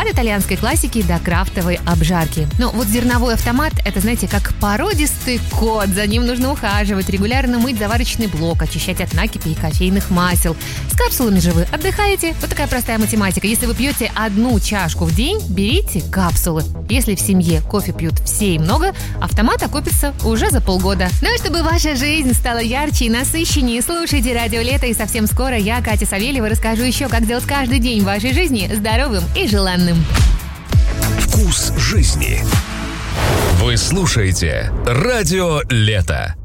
От итальянской классики до крафтовой обжарки. Но вот зерновой автомат – это, знаете, как породистый кот. За ним нужно ухаживать, регулярно мыть заварочный блок, очищать от накипи и кофейных масел. С капсулами же вы отдыхаете. Вот такая простая математика. Если вы пьете 1 чашку в день, берите капсулы. Если в семье кофе пьют все и много, автомат окупится уже за полгода. Ну и чтобы ваша жизнь стала ярче и насыщеннее, слушайте «Радио Лето», и совсем скоро я, Катя Савельева, расскажу еще, как сделать каждый день вашей жизни здоровым и желанным. Вкус жизни. Вы слушаете «Радио Лето».